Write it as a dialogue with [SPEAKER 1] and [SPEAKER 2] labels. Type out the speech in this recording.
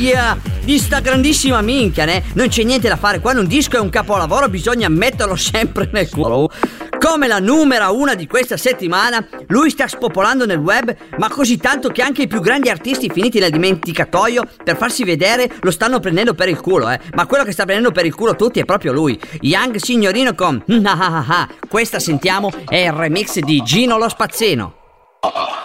[SPEAKER 1] minchia, di sta grandissima minchia, né? Non c'è niente da fare, quando un disco è un capolavoro bisogna metterlo sempre nel culo. Come la numero 1 di questa settimana, lui sta spopolando nel web, ma così tanto che anche i più grandi artisti finiti nel dimenticatoio per farsi vedere lo stanno prendendo per il culo, Ma quello che sta prendendo per il culo tutti è proprio lui, Young Signorino con questa sentiamo è il remix di Gino lo Spazzino.